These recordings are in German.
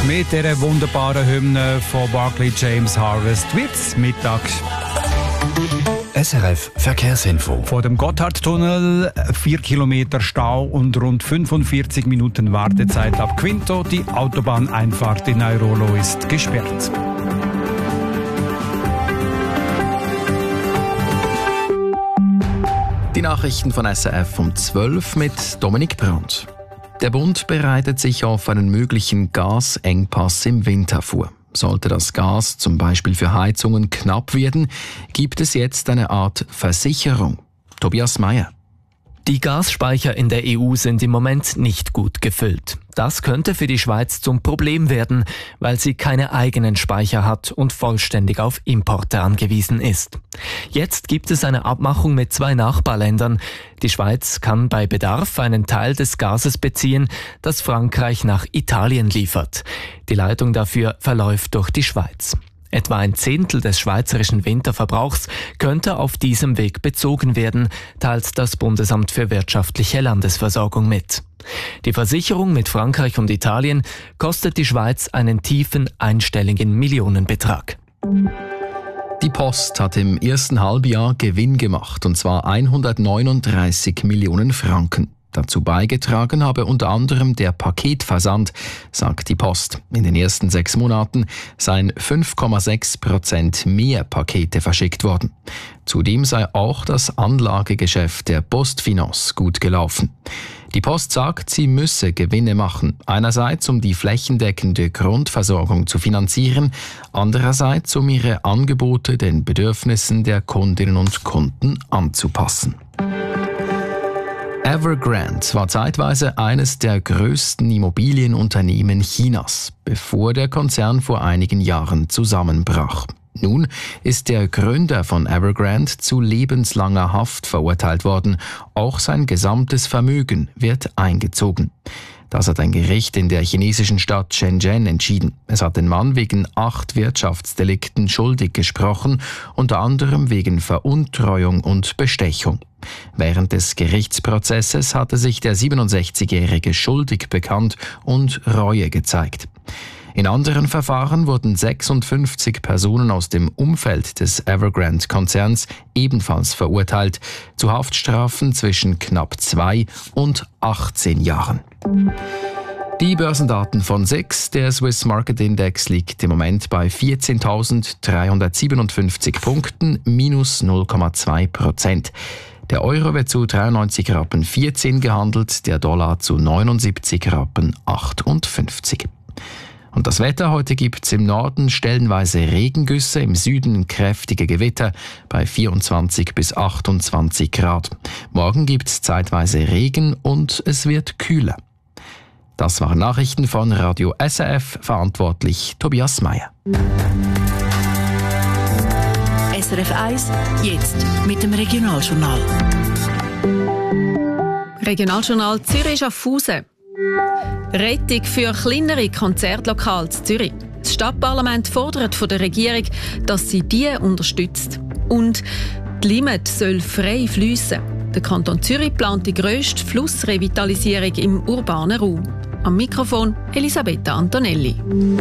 Mit dieser wunderbaren Hymne von Barclay James Harvest wird's Mittag. SRF Verkehrsinfo. Vor dem Gotthardtunnel 4 Kilometer Stau und rund 45 Minuten Wartezeit ab Quinto. Die Autobahneinfahrt in Airolo ist gesperrt. Die Nachrichten von SRF um 12 mit Dominik Brandt. Der Bund bereitet sich auf einen möglichen Gasengpass im Winter vor. Sollte das Gas zum Beispiel für Heizungen knapp werden, gibt es jetzt eine Art Versicherung. Tobias Meyer. Die Gasspeicher in der EU sind im Moment nicht gut gefüllt. Das könnte für die Schweiz zum Problem werden, weil sie keine eigenen Speicher hat und vollständig auf Importe angewiesen ist. Jetzt gibt es eine Abmachung mit 2 Nachbarländern. Die Schweiz kann bei Bedarf einen Teil des Gases beziehen, das Frankreich nach Italien liefert. Die Leitung dafür verläuft durch die Schweiz. Etwa ein Zehntel des schweizerischen Winterverbrauchs könnte auf diesem Weg bezogen werden, teilt das Bundesamt für wirtschaftliche Landesversorgung mit. Die Versicherung mit Frankreich und Italien kostet die Schweiz einen tiefen einstelligen Millionenbetrag. Die Post hat im ersten Halbjahr Gewinn gemacht, und zwar 139 Millionen Franken. Dazu beigetragen habe unter anderem der Paketversand, sagt die Post. In den ersten 6 Monaten seien 5,6% mehr Pakete verschickt worden. Zudem sei auch das Anlagegeschäft der PostFinance gut gelaufen. Die Post sagt, sie müsse Gewinne machen. Einerseits, um die flächendeckende Grundversorgung zu finanzieren, andererseits, um ihre Angebote den Bedürfnissen der Kundinnen und Kunden anzupassen. Evergrande war zeitweise eines der größten Immobilienunternehmen Chinas, bevor der Konzern vor einigen Jahren zusammenbrach. Nun ist der Gründer von Evergrande zu lebenslanger Haft verurteilt worden. Auch sein gesamtes Vermögen wird eingezogen. Das hat ein Gericht in der chinesischen Stadt Shenzhen entschieden. Es hat den Mann wegen 8 Wirtschaftsdelikten schuldig gesprochen, unter anderem wegen Veruntreuung und Bestechung. Während des Gerichtsprozesses hatte sich der 67-Jährige schuldig bekannt und Reue gezeigt. In anderen Verfahren wurden 56 Personen aus dem Umfeld des Evergrande-Konzerns ebenfalls verurteilt, zu Haftstrafen zwischen knapp 2 und 18 Jahren. Die Börsendaten von SIX, der Swiss Market Index, liegt im Moment bei 14.357 Punkten, minus 0,2%. Der Euro wird zu 93,14 Rappen gehandelt, der Dollar zu 79,58 Rappen. Und das Wetter: heute gibt es im Norden stellenweise Regengüsse, im Süden kräftige Gewitter bei 24 bis 28 Grad. Morgen gibt es zeitweise Regen und es wird kühler. Das waren Nachrichten von Radio SRF, verantwortlich Tobias Meyer. SRF 1, jetzt mit dem Regionaljournal. Regionaljournal Zürich-Schaffhausen. Rettung für kleinere Konzertlokale in Zürich. Das Stadtparlament fordert von der Regierung, dass sie die unterstützt. Und die Limmat soll frei fliessen. Der Kanton Zürich plant die grösste Flussrevitalisierung im urbanen Raum. Am Mikrofon Elisabetta Antonelli.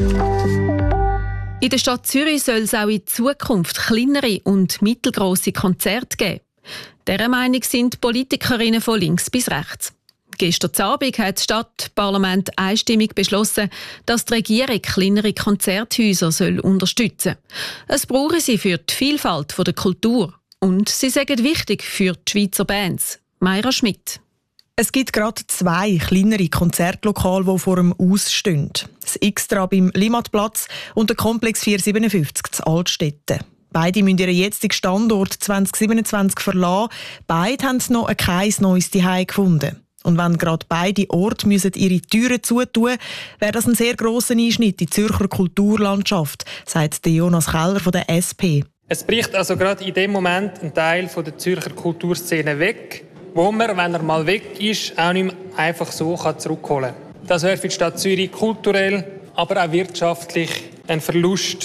In der Stadt Zürich soll es auch in Zukunft kleinere und mittelgrosse Konzerte geben. Dieser Meinung sind Politikerinnen von links bis rechts. Gestern Abend hat das Stadtparlament einstimmig beschlossen, dass die Regierung kleinere Konzerthäuser unterstützen soll. Es brauchen sie für die Vielfalt der Kultur. Und sie sagen wichtig für die Schweizer Bands. Mayra Schmidt. Es gibt gerade 2 kleinere Konzertlokale, die vor dem Ausstehen. Das Extra beim Limmatplatz und der Komplex 457 zu Altstetten. Beide müssen ihren jetzigen Standort 2027 verlassen. Beide haben noch kein neues Zuhause gefunden. Und wenn gerade beide Orte ihre Türen zutun müssen, wäre das ein sehr grosser Einschnitt in die Zürcher Kulturlandschaft, sagt Jonas Keller von der SP. Es bricht also gerade in dem Moment ein Teil von der Zürcher Kulturszene weg, wo man, wenn er mal weg ist, auch nicht mehr einfach so zurückholen kann. Das wäre für die Stadt Zürich kulturell, aber auch wirtschaftlich ein Verlust.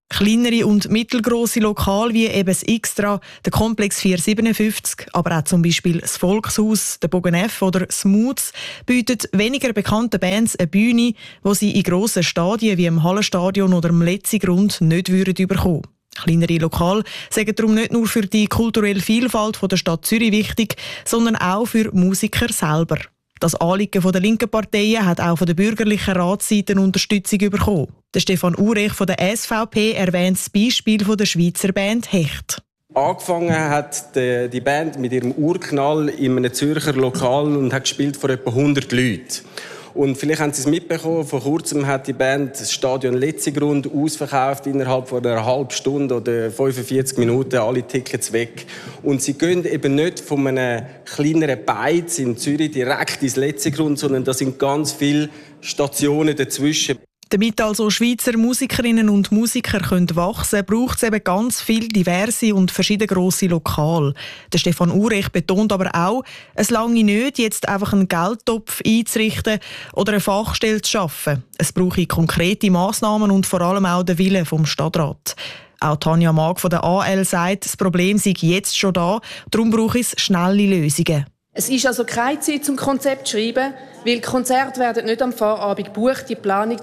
Kleinere und mittelgrosse Lokale wie eben das Xtra, der Komplex 457, aber auch zum Beispiel das Volkshaus, der Bogen F oder Smooths bieten weniger bekannten Bands eine Bühne, die sie in grossen Stadien wie im Hallenstadion oder im Letzigrund nicht bekommen würden. Kleinere Lokale sagen darum nicht nur für die kulturelle Vielfalt der Stadt Zürich wichtig, sondern auch für Musiker selber. Das Anliegen der linken Parteien hat auch von der bürgerlichen Ratsseite Unterstützung bekommen. Der Stefan Urech von der SVP erwähnt das Beispiel der Schweizer Band Hecht. Angefangen hat die Band mit ihrem Urknall in einem Zürcher Lokal und hat gespielt vor etwa 100 Leuten. Und vielleicht haben Sie es mitbekommen, vor kurzem hat die Band das Stadion Letzigrund ausverkauft, innerhalb von einer halben Stunde oder 45 Minuten alle Tickets weg. Und sie gehen eben nicht von einem kleineren Beiz in Zürich direkt ins Letzigrund, sondern da sind ganz viele Stationen dazwischen. Damit also Schweizer Musikerinnen und Musiker wachsen können, braucht es eben ganz viele diverse und verschiedene grosse Lokale. Der Stefan Urech betont aber auch, es lange nicht, jetzt einfach einen Geldtopf einzurichten oder eine Fachstelle zu schaffen. Es brauche konkrete Massnahmen und vor allem auch den Willen vom Stadtrat. Auch Tanja Mag von der AL sagt, das Problem sei jetzt schon da, darum brauche es schnelle Lösungen. Es ist also keine Zeit zum Konzept zu schreiben, weil die Konzerte werden nicht am Vorabend gebucht. Die Planung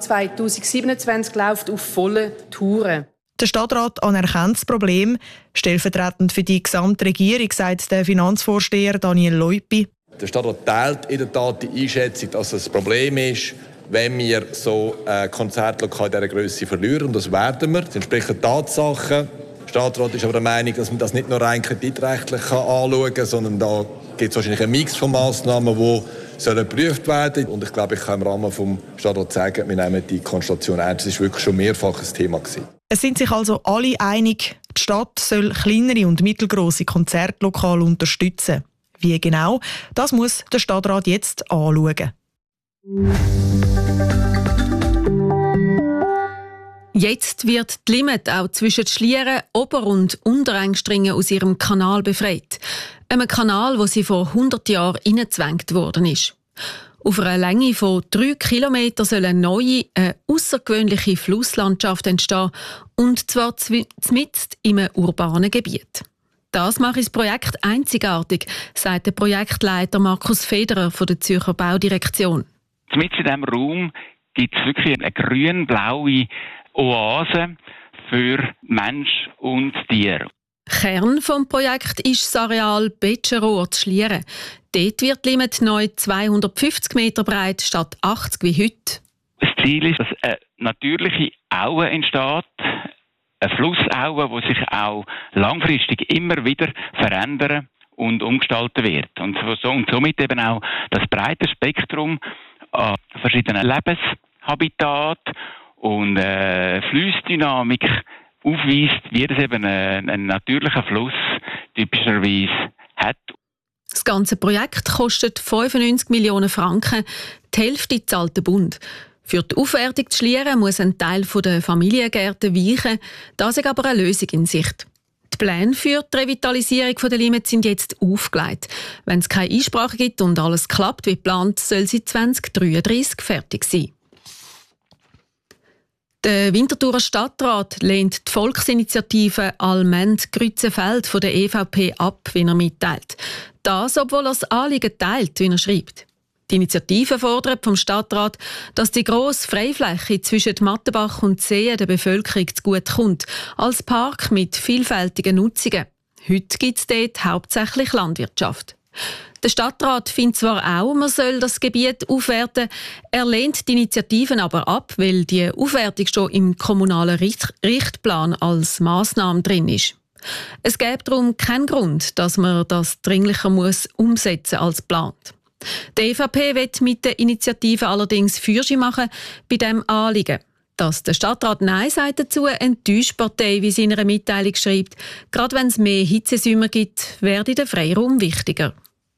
2027 läuft auf vollen Touren. Der Stadtrat anerkennt das Problem. Stellvertretend für die gesamte Regierung sagt der Finanzvorsteher Daniel Leupi. Der Stadtrat teilt in der Tat die Einschätzung, dass es ein Problem ist, wenn wir so ein Konzertlokal in dieser Grösse verlieren. Und das werden wir. Das entsprechen Tatsachen. Der Stadtrat ist aber der Meinung, dass man das nicht nur rein kreditrechtlich anschauen kann, sondern da gibt es wahrscheinlich einen Mix von Massnahmen, die geprüft werden sollen. Und ich glaube, ich kann im Rahmen des Stadtrats sagen, wir nehmen die Konstellation ernst. Das war wirklich schon mehrfach ein Thema gewesen. Es sind sich also alle einig, die Stadt soll kleinere und mittelgrosse Konzertlokale unterstützen. Wie genau, das muss der Stadtrat jetzt anschauen. Jetzt wird die Limmat auch zwischen Schlieren, Ober- und Unterengstringen aus ihrem Kanal befreit. Einem Kanal, wo sie vor 100 Jahren hineingezwängt worden ist. Auf einer Länge von 3 Kilometern soll eine neue, außergewöhnliche Flusslandschaft entstehen, und zwar mitten in einem urbanen Gebiet. Das macht das Projekt einzigartig, sagt der Projektleiter Markus Federer von der Zürcher Baudirektion. Mitten in diesem Raum gibt es wirklich eine grün-blaue Oase für Mensch und Tier. Kern des Projekts ist das Areal Betscherohr zu Schlieren. Dort wird die Limmat neu 250 Meter breit statt 80 wie heute. Das Ziel ist, dass eine natürliche Aue entsteht, eine Flussaue, die sich auch langfristig immer wieder verändern und umgestalten wird. Und somit eben auch das breite Spektrum an verschiedenen Lebenshabitaten und Flussdynamik aufweist, wie das eben ein natürlicher Fluss typischerweise hat. Das ganze Projekt kostet 95 Millionen Franken. Die Hälfte zahlt der Bund. Für die Aufwertung zu Schlieren muss ein Teil der Familiengärten weichen. Das ist aber eine Lösung in Sicht. Die Pläne für die Revitalisierung der Limmat sind jetzt aufgelegt. Wenn es keine Einsprache gibt und alles klappt wie geplant, soll sie 2033 fertig sein. Der Winterthurer Stadtrat lehnt die Volksinitiative Allmend-Grützenfeld von der EVP ab, wie er mitteilt. Das, obwohl er das Anliegen teilt, wie er schreibt. Die Initiative fordert vom Stadtrat, dass die grosse Freifläche zwischen Mattenbach und Seen der Bevölkerung zugutekommt, als Park mit vielfältigen Nutzungen. Heute gibt es dort hauptsächlich Landwirtschaft. Der Stadtrat findet zwar auch, man soll das Gebiet aufwerten, er lehnt die Initiativen aber ab, weil die Aufwertung schon im kommunalen Richtplan als Massnahme drin ist. Es gäbe darum keinen Grund, dass man das dringlicher umsetzen muss als geplant. Die EVP will mit der Initiative allerdings Fürchi machen bei diesem Anliegen. Dass der Stadtrat Nein sagt dazu, enttäuscht die Partei, wie sie in einer Mitteilung schreibt. Gerade wenn es mehr Hitzesommer gibt, werde der Freiraum wichtiger.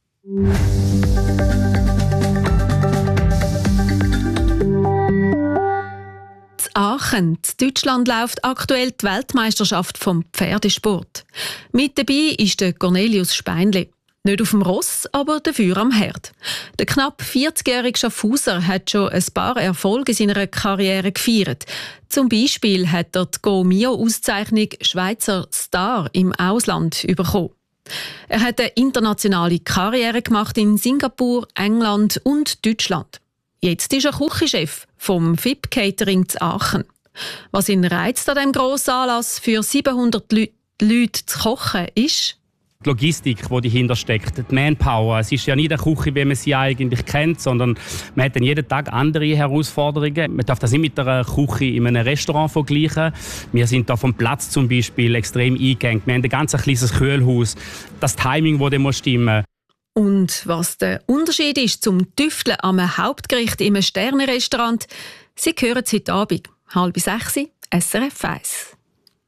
In Aachen, in Deutschland, läuft aktuell die Weltmeisterschaft vom Pferdesport. Mit dabei ist der Cornelius Speinli. Nicht auf dem Ross, aber dafür am Herd. Der knapp 40-jährige Schaffhauser hat schon ein paar Erfolge in seiner Karriere gefeiert. Zum Beispiel hat er die Go-Mio-Auszeichnung Schweizer Star im Ausland bekommen. Er hat eine internationale Karriere gemacht in Singapur, England und Deutschland. Jetzt ist er Küchenchef vom FIP Catering zu Aachen. Was ihn reizt an diesem grossen Anlass, für 700 Leute zu kochen, ist die Logistik, die dahinter steckt, die Manpower. Es ist ja nicht eine Küche, wie man sie eigentlich kennt, sondern man hat dann jeden Tag andere Herausforderungen. Man darf das nicht mit einer Küche in einem Restaurant vergleichen. Wir sind da vom Platz zum Beispiel extrem eingegangen. Wir haben ein ganz kleines Kühlhaus. Das Timing, das muss stimmen. Und was der Unterschied ist zum Tüfteln am Hauptgericht im Sterne-Restaurant, Sie hören es heute Abend, 5:30, SRF 1.